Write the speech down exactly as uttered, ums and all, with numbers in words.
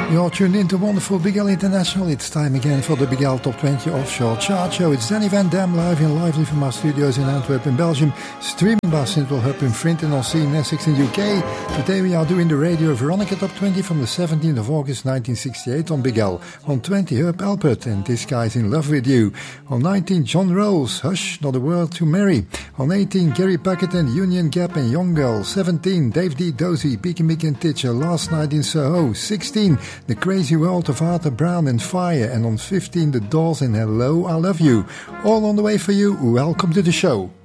You're tuned into wonderful Big L International. It's time again for the Big L Top twenty Offshore Chart Show. It's Danny Van Dam live and lively from our studios in Antwerp in Belgium, streaming by Central Hub in Frinton on C in Essex in U K. Today we are doing the Radio Veronica Top twenty from the seventeenth of August nineteen sixty-eight on Big L. On twenty, Herb Alpert and This Guy's in Love With You. On nineteen, John Rolls, Hush, Not a Word to Marry. On eighteen, Gary Puckett and Union Gap and Young Girl. seventeen, Dave D. Dozy, Peaky Mick and Titcher, Last Night in Soho. sixteen, The Crazy World of Arthur Brown and Fire. And on fifteen, The Doors and Hello, I Love You. All on the way for you. Welcome to the show.